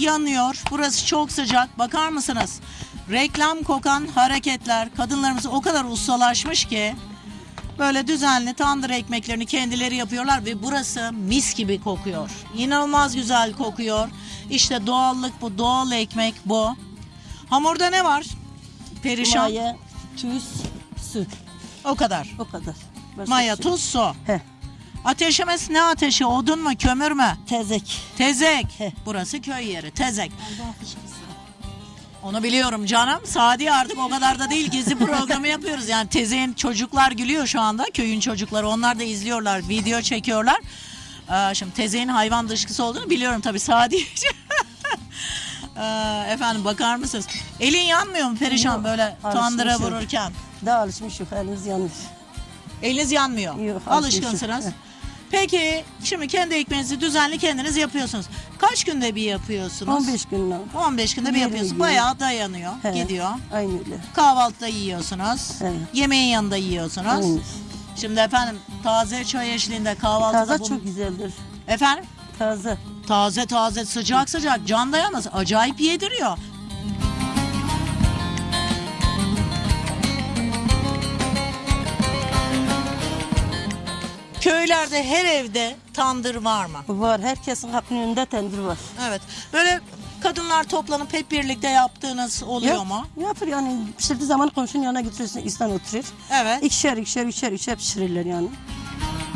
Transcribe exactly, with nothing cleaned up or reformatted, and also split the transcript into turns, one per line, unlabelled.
yanıyor. Burası çok sıcak. Bakar mısınız? Reklam kokan hareketler. Kadınlarımız o kadar ustalaşmış ki böyle düzenli tandır ekmeklerini kendileri yapıyorlar ve burası mis gibi kokuyor. İnanılmaz güzel kokuyor. İşte doğallık bu, doğal ekmek bu. Hamurda ne var? Perişan.
Maya, tuz, su.
O kadar.
O kadar. Başka
Maya,
bir şey.
tuz, su.
Heh.
Ateşimiz ne ateşi? Odun mu, kömür mü?
Tezek.
Tezek.
Heh.
Burası köy yeri. Tezek. Onu biliyorum canım. Sadi artık o kadar da değil. Gezi programı yapıyoruz. Yani Tezek'in çocuklar gülüyor şu anda. Köyün çocukları. Onlar da izliyorlar. Video çekiyorlar. Ee, şimdi Tezek'in hayvan dışkısı olduğunu biliyorum tabii. Sadi. ee, efendim bakar mısınız? Elin yanmıyor mu perişan
Yok,
böyle tandıra
alışmışım.
vururken?
Daha alışmışım. Elimiz yanmış.
Eliniz yanmıyor.
Yok,
Alışkınsınız.
alışmışım.
Peki şimdi kendi ekmeğinizi düzenli kendiniz yapıyorsunuz. Kaç günde bir yapıyorsunuz?
on beş gün.
on beş günde bir
Yirmi
yapıyorsunuz.
gün.
Bayağı dayanıyor.
He,
Gidiyor.
Aynı öyle.
Kahvaltıda yiyorsunuz.
Evet.
Yemeğin yanında yiyorsunuz.
Aynı.
Şimdi efendim taze çay eşliğinde kahvaltıda
Taze
bu...
çok güzeldir.
Efendim?
Taze.
Taze taze sıcak sıcak can dayanmaz. Acayip yediriyor. Köylerde her evde tandır var mı?
Var. Herkesin kapının önünde tendir var.
Evet. Böyle kadınlar toplanıp hep birlikte yaptığınız oluyor
Yap-
mu?
Yapır yani. Pişirdiği zaman komşunun yanına götürürsün. İnsan oturur.
Evet.
İkişer ikişer üçer üçer pişirirler yani.